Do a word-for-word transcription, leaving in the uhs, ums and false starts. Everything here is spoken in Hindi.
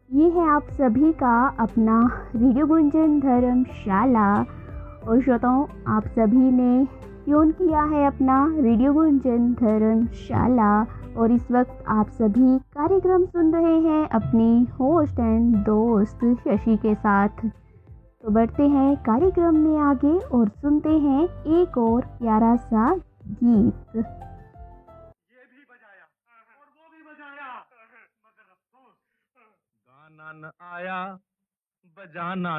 ये है आप सभी का अपना रेडियो गुंजन धर्मशाला। और श्रोताओं, आप सभी ने ट्यून किया है अपना रेडियो गुंजन धर्मशाला। और इस वक्त आप सभी कार्यक्रम सुन रहे हैं अपनी होस्ट एंड दोस्त शशि के साथ। तो बढ़ते हैं कार्यक्रम में आगे और सुनते हैं एक और प्यारा सा गीत। ये भी बजाया और वो भी बजाया, मगर अफसोस गाना न आया, बजाना